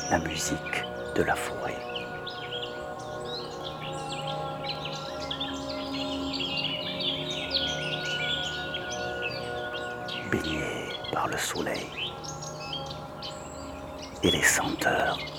la musique de la forêt. Baigné par le soleil et les senteurs